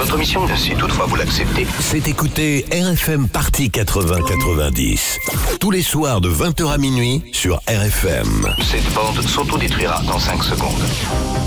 Votre mission, si toutefois vous l'acceptez, c'est écouter RFM Party 80-90. Tous les soirs de 20h à minuit sur RFM. cette bande s'autodétruira dans 5 secondes.